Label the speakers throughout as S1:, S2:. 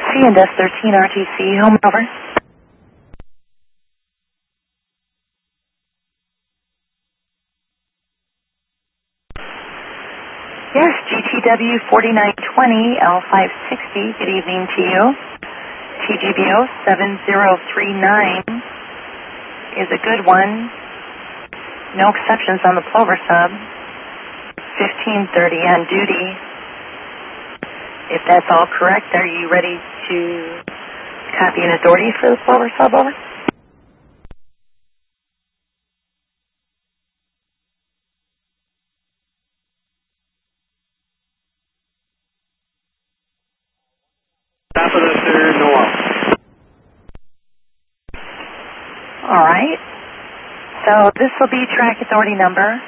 S1: C&S 13 RTC, home over. Yes, GTW 4920 L560, good evening to you. TGBO 7039 is a good one. No exceptions on the Plover sub. 1530 on duty. If that's all correct, are you ready to copy an authority for the Plover sub, over?
S2: Top of the third, no off.
S1: All right. So this will be track authority number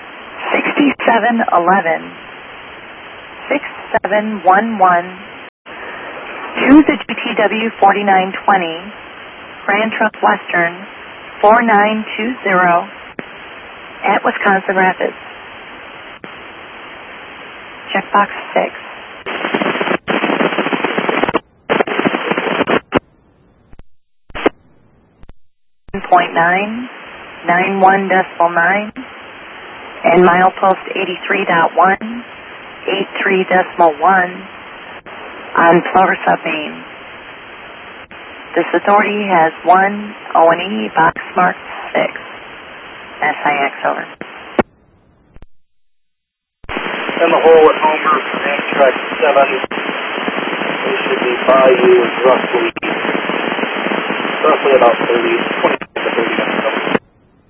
S1: 6711. 6711 to the GTW 4920, Grand Trunk Western 4920 at Wisconsin Rapids. Checkbox 6. .9, 91.9, and milepost 83.1, 83.1 on Plover Sub Main. This authority has 1 O&E box marked 6. SIX, over.
S2: And the hole at Homer for Amtrak 7. They should be by you roughly about 20